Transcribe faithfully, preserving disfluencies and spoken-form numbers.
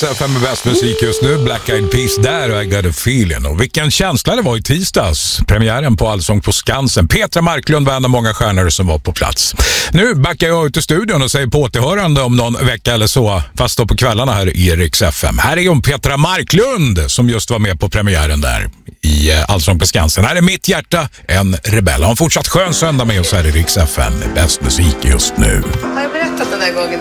Rix F M med bäst musik just nu. Black Eyed Peas där och I got a feeling. Och vilken känsla det var i tisdags. Premiären på Allsång på Skansen. Petra Marklund var en av många stjärnor som var på plats. Nu backar jag ut i studion och säger på återhörande om någon vecka eller så. Fast då på kvällarna här i Rix F M. Här är hon Petra Marklund som just var med på premiären där i Allsång på Skansen. Här är Mitt hjärta, en rebell. Har en fortsatt skön söndag med oss här i Rix F M med bäst musik just nu. Har jag berättat den där gången